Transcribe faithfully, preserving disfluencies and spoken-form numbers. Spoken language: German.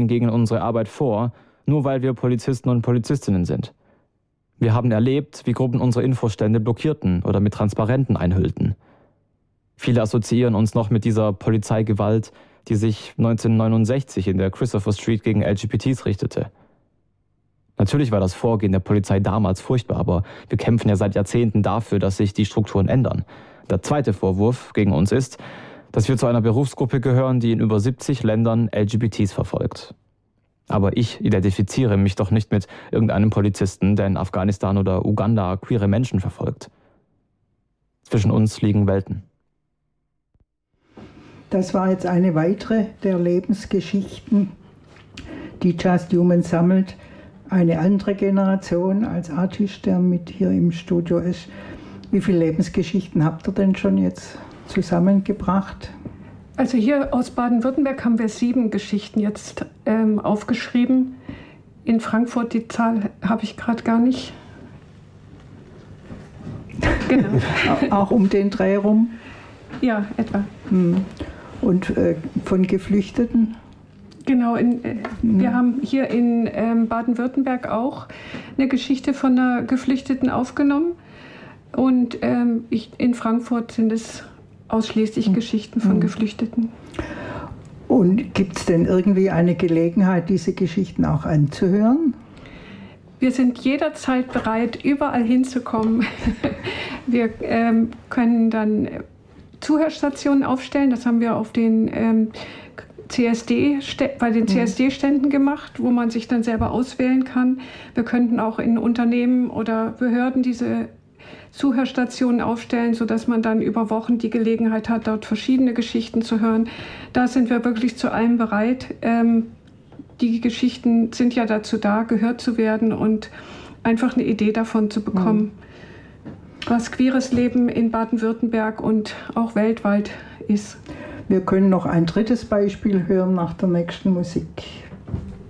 gehen gegen unsere Arbeit vor, nur weil wir Polizisten und Polizistinnen sind. Wir haben erlebt, wie Gruppen unsere Infostände blockierten oder mit Transparenten einhüllten. Viele assoziieren uns noch mit dieser Polizeigewalt, die sich neunzehnhundertneunundsechzig in der Christopher Street gegen L G B Ts richtete. Natürlich war das Vorgehen der Polizei damals furchtbar, aber wir kämpfen ja seit Jahrzehnten dafür, dass sich die Strukturen ändern. Der zweite Vorwurf gegen uns ist, dass wir zu einer Berufsgruppe gehören, die in über siebzig Ländern L G B Ts verfolgt. Aber ich identifiziere mich doch nicht mit irgendeinem Polizisten, der in Afghanistan oder Uganda queere Menschen verfolgt. Zwischen uns liegen Welten. Das war jetzt eine weitere der Lebensgeschichten, die Just Human sammelt. Eine andere Generation als Artist, der mit hier im Studio ist. Wie viele Lebensgeschichten habt ihr denn schon jetzt zusammengebracht? Also hier aus Baden-Württemberg haben wir sieben Geschichten jetzt ähm, aufgeschrieben. In Frankfurt, die Zahl habe ich gerade gar nicht. Genau. Auch um den Dreh rum? Ja, etwa. Und äh, von Geflüchteten? Genau, in, äh, mhm. wir haben hier in ähm, Baden-Württemberg auch eine Geschichte von einer Geflüchteten aufgenommen. Und ähm, ich, in Frankfurt sind es ausschließlich mhm. Geschichten von mhm. Geflüchteten. Und gibt es denn irgendwie eine Gelegenheit, diese Geschichten auch anzuhören? Wir sind jederzeit bereit, überall hinzukommen. Wir ähm, können dann Zuhörstationen aufstellen. Das haben wir auf den ähm, C S D, bei den C S D-Ständen gemacht, wo man sich dann selber auswählen kann. Wir könnten auch in Unternehmen oder Behörden diese Zuhörstationen aufstellen, sodass man dann über Wochen die Gelegenheit hat, dort verschiedene Geschichten zu hören. Da sind wir wirklich zu allem bereit. Ähm, die Geschichten sind ja dazu da, gehört zu werden und einfach eine Idee davon zu bekommen, mhm. was queeres Leben in Baden-Württemberg und auch weltweit ist. Wir können noch ein drittes Beispiel hören nach der nächsten Musik.